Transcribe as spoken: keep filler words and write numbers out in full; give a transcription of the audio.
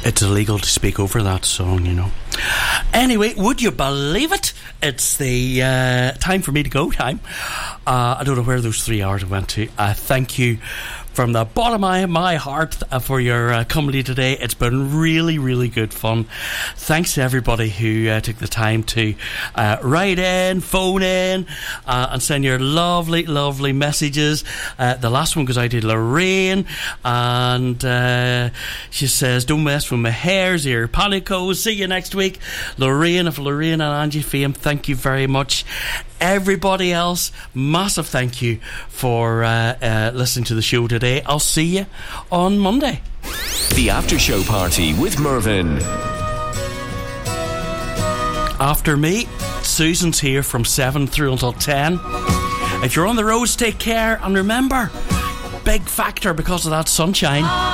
It's illegal to speak over that song, you know. Anyway, would you believe it? It's the uh, time for me to go time. Uh, I don't know where those three hours went to. Uh, thank you from the bottom of my heart uh, for your uh, company today. It's been really, really good fun. Thanks to everybody who uh, took the time to uh, write in, phone in, uh, and send your lovely, lovely messages. Uh, the last one goes out to Lorraine, and uh, she says, don't mess with my hair, zero panico. See you next week. Lorraine of Lorraine and Angie fame, thank you very much. Everybody else, massive thank you for uh, uh, listening to the show today. I'll see you on Monday. The After Show Party with Mervyn. After me, Susan's here from seven through until ten. If you're on the roads, take care, and remember, big factor because of that sunshine.